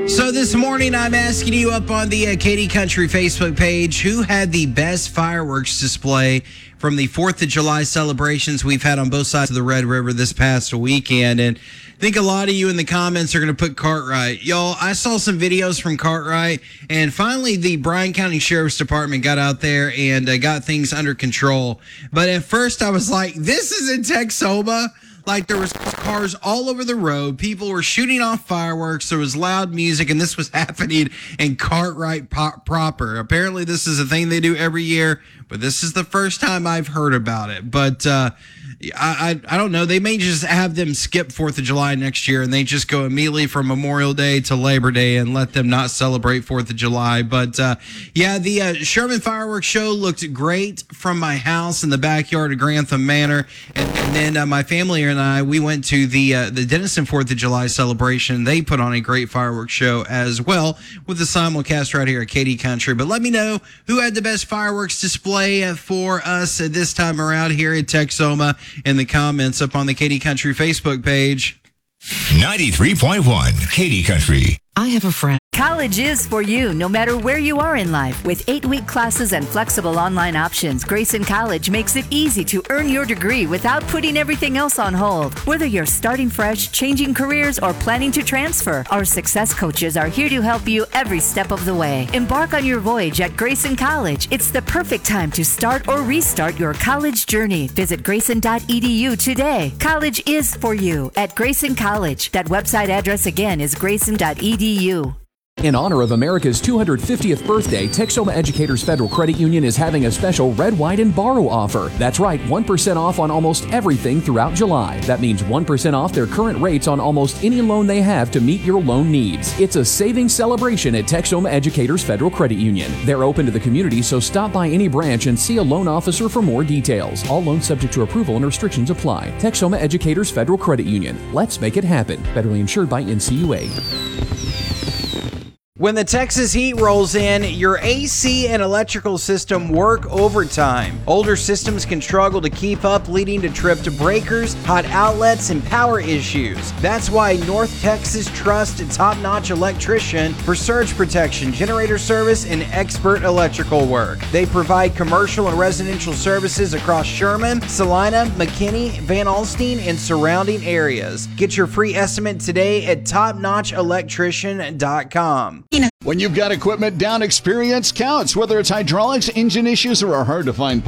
So this morning, I'm asking you up on the Katy Country Facebook page, who had the best fireworks display from the 4th of July celebrations we've had on both sides of the Red River this past weekend. And I think a lot of you in the comments are going to put Cartwright. Y'all, I saw some videos from Cartwright, and finally the Bryan County Sheriff's Department got out there and got things under control. But at first I was like, this is in Texoma? Like, there was cars all over the road. People were shooting off fireworks. There was loud music, and this was happening in Cartwright proper. Apparently, this is a thing they do every year, but this is the first time I've heard about it. But I don't know. They may just have them skip 4th of July next year, and they just go immediately from Memorial Day to Labor Day and let them not celebrate 4th of July. But, the Sherman Fireworks Show looked great from my house in the backyard of Grantham Manor. And then my family and I, we went to the Denison 4th of July celebration. They put on a great fireworks show as well with the simulcast right here at Katy Country. But let me know who had the best fireworks display for us this time around here at Texoma in the comments up on the Katy Country Facebook page. 93.1 Katy Country. I have a friend. College is for you, no matter where you are in life. With 8-week classes and flexible online options, Grayson College makes it easy to earn your degree without putting everything else on hold. Whether you're starting fresh, changing careers, or planning to transfer, our success coaches are here to help you every step of the way. Embark on your voyage at Grayson College. It's the perfect time to start or restart your college journey. Visit grayson.edu today. College is for you at Grayson College. That website address again is grayson.edu. In honor of America's 250th birthday, Texoma Educators Federal Credit Union is having a special Red, White, and Borrow offer. That's right, 1% off on almost everything throughout July. That means 1% off their current rates on almost any loan they have to meet your loan needs. It's a savings celebration at Texoma Educators Federal Credit Union. They're open to the community, so stop by any branch and see a loan officer for more details. All loans subject to approval and restrictions apply. Texoma Educators Federal Credit Union. Let's make it happen. Federally insured by NCUA. When the Texas heat rolls in, your AC and electrical system work overtime. Older systems can struggle to keep up, leading to tripped breakers, hot outlets, and power issues. That's why North Texas trusts a top-notch electrician for surge protection, generator service, and expert electrical work. They provide commercial and residential services across Sherman, Salina, McKinney, Van Alstyne, and surrounding areas. Get your free estimate today at topnotchelectrician.com. When you've got equipment down, experience counts. Whether it's hydraulics, engine issues, or a hard-to-find